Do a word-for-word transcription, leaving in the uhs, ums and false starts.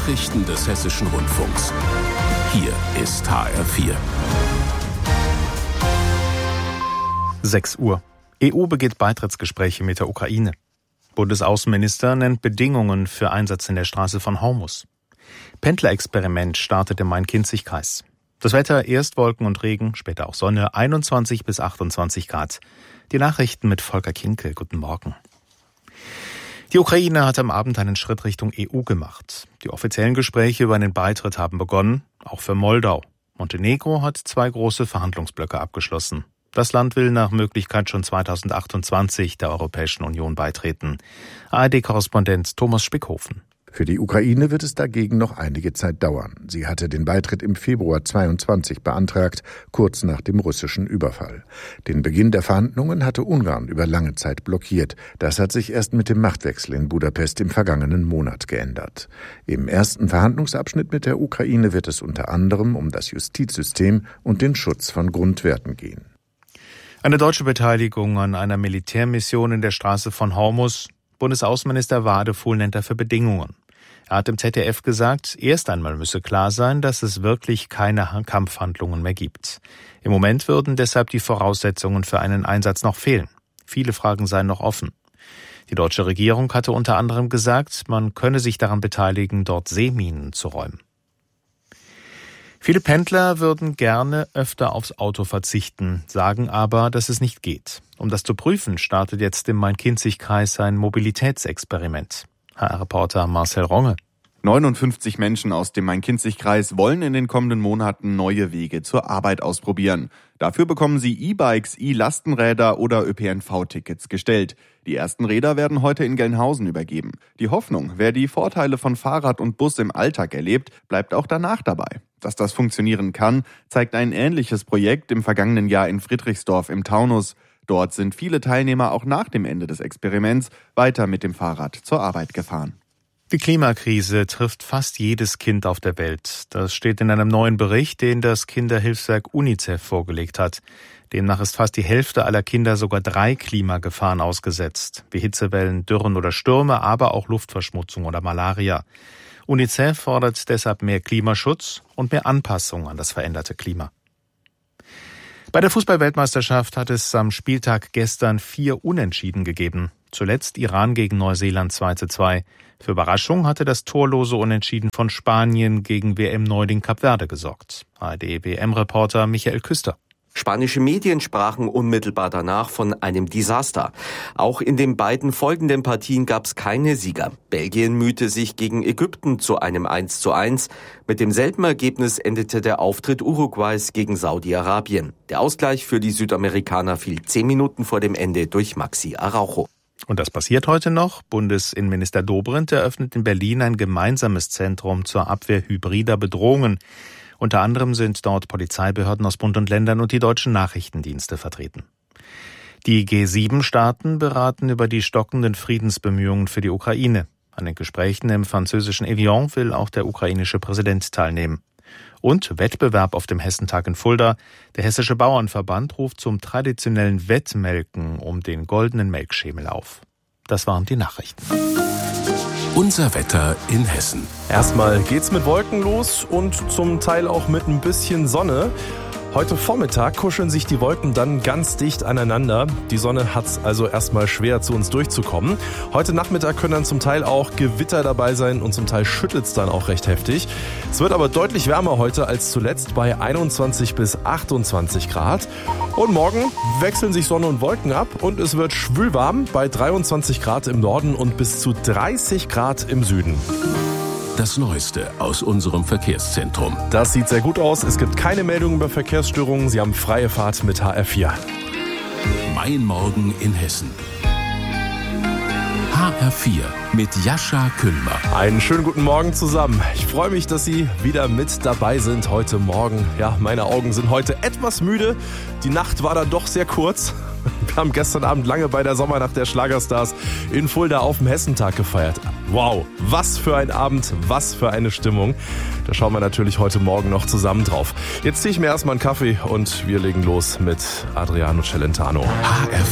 Nachrichten des Hessischen Rundfunks. Hier ist H R vier. sechs Uhr. E U beginnt Beitrittsgespräche mit der Ukraine. Bundesaußenminister nennt Bedingungen für Einsatz in der Straße von Hormus. Pendlerexperiment startet im Main-Kinzig-Kreis. Das Wetter, erst Wolken und Regen, später auch Sonne, einundzwanzig bis achtundzwanzig Grad. Die Nachrichten mit Volker Kinkel. Guten Morgen. Die Ukraine hat am Abend einen Schritt Richtung E U gemacht. Die offiziellen Gespräche über einen Beitritt haben begonnen, auch für Moldau. Montenegro hat zwei große Verhandlungsblöcke abgeschlossen. Das Land will nach Möglichkeit schon zweitausendachtundzwanzig der Europäischen Union beitreten. A R D-Korrespondent Thomas Spickhofen. Für die Ukraine wird es dagegen noch einige Zeit dauern. Sie hatte den Beitritt im Februar zweiundzwanzig beantragt, kurz nach dem russischen Überfall. Den Beginn der Verhandlungen hatte Ungarn über lange Zeit blockiert. Das hat sich erst mit dem Machtwechsel in Budapest im vergangenen Monat geändert. Im ersten Verhandlungsabschnitt mit der Ukraine wird es unter anderem um das Justizsystem und den Schutz von Grundwerten gehen. Eine deutsche Beteiligung an einer Militärmission in der Straße von Hormus. Bundesaußenminister Wadefuhl nennt dafür Bedingungen. Er hat im Z D F gesagt, erst einmal müsse klar sein, dass es wirklich keine Kampfhandlungen mehr gibt. Im Moment würden deshalb die Voraussetzungen für einen Einsatz noch fehlen. Viele Fragen seien noch offen. Die deutsche Regierung hatte unter anderem gesagt, man könne sich daran beteiligen, dort Seeminen zu räumen. Viele Pendler würden gerne öfter aufs Auto verzichten, sagen aber, dass es nicht geht. Um das zu prüfen, startet jetzt im Main-Kinzig-Kreis ein Mobilitätsexperiment. H R-Reporter Marcel Ronge. neunundfünfzig Menschen aus dem Main-Kinzig-Kreis wollen in den kommenden Monaten neue Wege zur Arbeit ausprobieren. Dafür bekommen sie E-Bikes, E-Lastenräder oder Ö P N V-Tickets gestellt. Die ersten Räder werden heute in Gelnhausen übergeben. Die Hoffnung, wer die Vorteile von Fahrrad und Bus im Alltag erlebt, bleibt auch danach dabei. Dass das funktionieren kann, zeigt ein ähnliches Projekt im vergangenen Jahr in Friedrichsdorf im Taunus. Dort sind viele Teilnehmer auch nach dem Ende des Experiments weiter mit dem Fahrrad zur Arbeit gefahren. Die Klimakrise trifft fast jedes Kind auf der Welt. Das steht in einem neuen Bericht, den das Kinderhilfswerk UNICEF vorgelegt hat. Demnach ist fast die Hälfte aller Kinder sogar drei Klimagefahren ausgesetzt, wie Hitzewellen, Dürren oder Stürme, aber auch Luftverschmutzung oder Malaria. UNICEF fordert deshalb mehr Klimaschutz und mehr Anpassung an das veränderte Klima. Bei der Fußball-Weltmeisterschaft hat es am Spieltag gestern vier Unentschieden gegeben. Zuletzt Iran gegen Neuseeland zwei zu zwei. Für Überraschung hatte das torlose Unentschieden von Spanien gegen W M-Neuling Kap Verde gesorgt. A R D-W M-Reporter Michael Küster. Spanische Medien sprachen unmittelbar danach von einem Desaster. Auch in den beiden folgenden Partien gab es keine Sieger. Belgien mühte sich gegen Ägypten zu einem eins zu eins. Mit demselben Ergebnis endete der Auftritt Uruguays gegen Saudi-Arabien. Der Ausgleich für die Südamerikaner fiel zehn Minuten vor dem Ende durch Maxi Araujo. Und das passiert heute noch. Bundesinnenminister Dobrindt eröffnet in Berlin ein gemeinsames Zentrum zur Abwehr hybrider Bedrohungen. Unter anderem sind dort Polizeibehörden aus Bund und Ländern und die deutschen Nachrichtendienste vertreten. Die G sieben Staaten beraten über die stockenden Friedensbemühungen für die Ukraine. An den Gesprächen im französischen Evian will auch der ukrainische Präsident teilnehmen. Und Wettbewerb auf dem Hessentag in Fulda. Der Hessische Bauernverband ruft zum traditionellen Wettmelken um den goldenen Melkschemel auf. Das waren die Nachrichten. Unser Wetter in Hessen. Erstmal geht's mit Wolken los und zum Teil auch mit ein bisschen Sonne. Heute Vormittag kuscheln sich die Wolken dann ganz dicht aneinander. Die Sonne hat's also erstmal schwer, zu uns durchzukommen. Heute Nachmittag können dann zum Teil auch Gewitter dabei sein und zum Teil schüttelt's dann auch recht heftig. Es wird aber deutlich wärmer heute als zuletzt bei einundzwanzig bis achtundzwanzig Grad. Und morgen wechseln sich Sonne und Wolken ab und es wird schwülwarm bei dreiundzwanzig Grad im Norden und bis zu dreißig Grad im Süden. Das Neueste aus unserem Verkehrszentrum. Das sieht sehr gut aus. Es gibt keine Meldungen über Verkehrsstörungen. Sie haben freie Fahrt mit H R vier. Mein Morgen in Hessen. H R vier mit Jascha Küllmer. Einen schönen guten Morgen zusammen. Ich freue mich, dass Sie wieder mit dabei sind heute Morgen. Ja, meine Augen sind heute etwas müde. Die Nacht war dann doch sehr kurz. Wir haben gestern Abend lange bei der Sommernacht der Schlagerstars in Fulda auf dem Hessentag gefeiert. Wow, was für ein Abend, was für eine Stimmung. Da schauen wir natürlich heute Morgen noch zusammen drauf. Jetzt ziehe ich mir erstmal einen Kaffee und wir legen los mit Adriano Celentano. H R